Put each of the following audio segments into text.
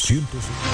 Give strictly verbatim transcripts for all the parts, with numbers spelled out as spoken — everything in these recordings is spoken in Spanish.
ciento.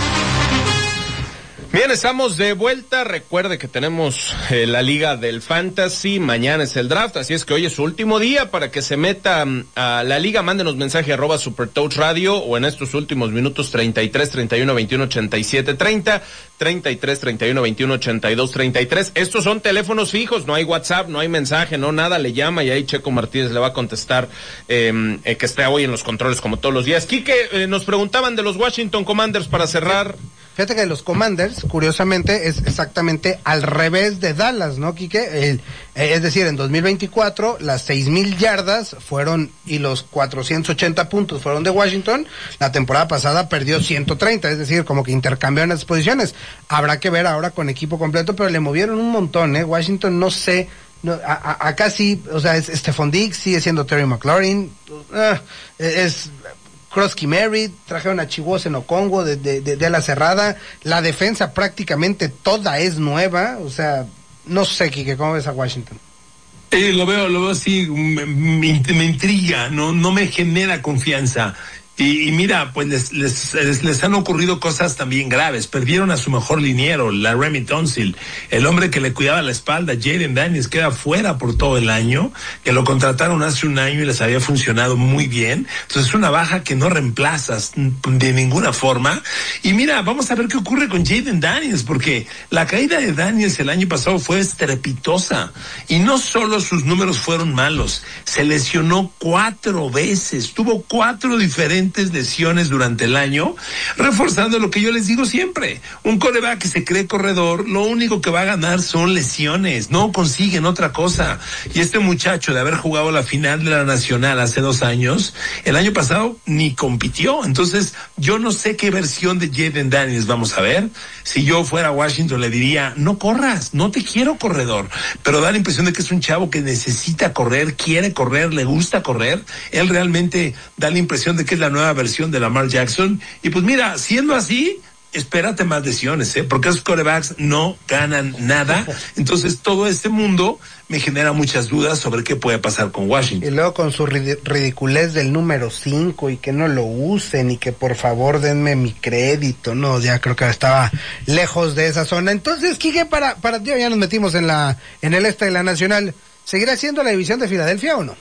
Bien, estamos de vuelta. Recuerde que tenemos eh, la Liga del Fantasy. Mañana es el draft, así es que hoy es su último día para que se meta um, a la liga. Mándenos mensaje arroba Supertouch Radio o en estos últimos minutos treinta y tres, treinta y uno, veintiuno, ochenta y siete, treinta, treinta y tres, treinta y uno, veintiuno, ochenta y dos, treinta y tres. Estos son teléfonos fijos, no hay WhatsApp, no hay mensaje, no nada. Le llama y ahí Checo Martínez le va a contestar eh, eh, que esté hoy en los controles como todos los días. Quique, eh, nos preguntaban de los Washington Commanders para cerrar. Fíjate que los Commanders, curiosamente, es exactamente al revés de Dallas, ¿no, Quique? El, es decir, en dos mil veinticuatro, las seis mil yardas fueron y los cuatrocientos ochenta puntos fueron de Washington. La temporada pasada perdió ciento treinta, es decir, como que intercambiaron las posiciones. Habrá que ver ahora con equipo completo, pero le movieron un montón, ¿eh? Washington, no sé, no, a, a, acá sí, o sea, es Stephon Diggs, sigue siendo Terry McLaurin, uh, es... Krosky Merritt, trajeron a Chihuahua en Okongo de, de, de, de la cerrada, la defensa prácticamente toda es nueva, o sea, no sé, Quique, ¿cómo ves a Washington? Eh, lo veo, lo veo así, me, me, me intriga, no, no me genera confianza. Y, y mira, pues les, les, les, les han ocurrido cosas también graves. Perdieron a su mejor liniero, la Remy Tunsil, el hombre que le cuidaba la espalda, Jaden Daniels, queda fuera por todo el año, que lo contrataron hace un año y les había funcionado muy bien. Entonces es una baja que no reemplazas de ninguna forma. Y mira, vamos a ver qué ocurre con Jaden Daniels, porque la caída de Daniels el año pasado fue estrepitosa. Y no solo sus números fueron malos, se lesionó cuatro veces, tuvo cuatro diferentes lesiones durante el año, reforzando lo que yo les digo siempre: un quarterback que se cree corredor, lo único que va a ganar son lesiones, no consiguen otra cosa. Y este muchacho, de haber jugado la final de la Nacional hace dos años, el año pasado ni compitió. Entonces yo no sé qué versión de Jaden Daniels vamos a ver. Si yo fuera a Washington le diría, no corras, no te quiero corredor, pero da la impresión de que es un chavo que necesita correr, quiere correr, le gusta correr. Él realmente da la impresión de que es la nueva versión de Lamar Jackson. Y pues mira, siendo así, espérate más lesiones, ¿eh? Porque esos quarterbacks no ganan nada. Entonces todo este mundo me genera muchas dudas sobre qué puede pasar con Washington. Y luego con su rid- ridiculez del número cinco y que no lo usen y que por favor denme mi crédito. No, ya creo que estaba lejos de esa zona. Entonces, Quique, para, para ya, ya nos metimos en la, en el este de la Nacional. ¿Seguirá siendo la división de Filadelfia o no?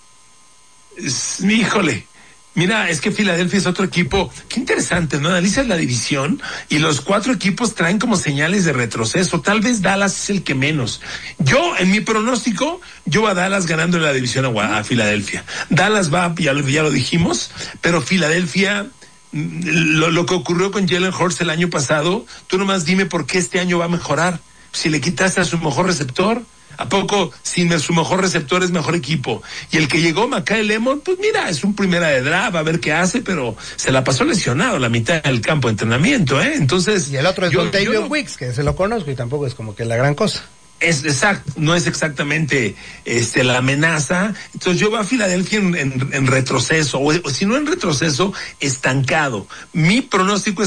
Es, híjole. Mira, es que Filadelfia es otro equipo. Qué interesante, ¿no? Analizas la división y los cuatro equipos traen como señales de retroceso. Tal vez Dallas es el que menos. Yo, en mi pronóstico, yo a Dallas ganando la división a, a Filadelfia. Dallas va, ya lo, ya lo dijimos, pero Filadelfia, lo, lo que ocurrió con Jalen Hurts el año pasado, tú nomás dime por qué este año va a mejorar. Si le quitaste a su mejor receptor, ¿a poco sin su mejor receptor es mejor equipo? Y el que llegó, Mekhi Lemon, pues mira, es un primera de draft, a ver qué hace, pero se la pasó lesionado la mitad del campo de entrenamiento, ¿eh? Entonces... Y el otro es yo, Dontavion yo no... Wicks, que se lo conozco y tampoco es como que la gran cosa. Es exacto, no es exactamente este la amenaza. Entonces yo voy a Filadelfia en, en, en retroceso, o, o si no en retroceso, estancado. Mi pronóstico es